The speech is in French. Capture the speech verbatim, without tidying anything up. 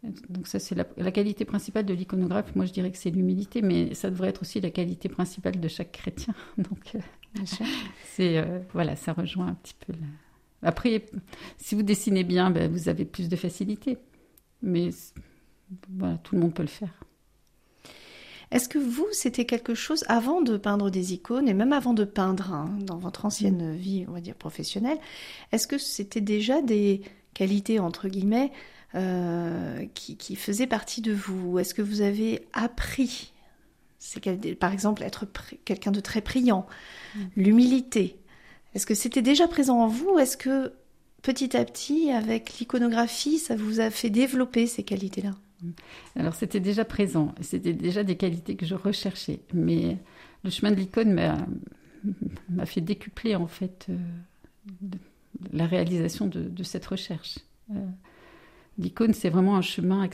Donc ça, c'est la, la qualité principale de l'iconographe. Moi, je dirais que c'est l'humilité, mais ça devrait être aussi la qualité principale de chaque chrétien. Donc, euh, Bien sûr. c'est, euh, voilà, ça rejoint un petit peu. La... Après, si vous dessinez bien, ben, vous avez plus de facilité. Mais voilà, tout le monde peut le faire. Est-ce que vous, c'était quelque chose, avant de peindre des icônes, et même avant de peindre, hein, dans votre ancienne mmh. vie, on va dire, professionnelle, est-ce que c'était déjà des qualités, entre guillemets, euh, qui, qui faisaient partie de vous? Est-ce que vous avez appris, c'est quel, par exemple, être pri- quelqu'un de très priant, mmh. l'humilité? Est-ce que c'était déjà présent en vous? Est-ce que, petit à petit, avec l'iconographie, ça vous a fait développer ces qualités-là? Alors, c'était déjà présent. C'était déjà des qualités que je recherchais. Mais le chemin de l'icône m'a, m'a fait décupler, en fait, euh, de, la réalisation de, de cette recherche. Euh, l'icône, c'est vraiment un chemin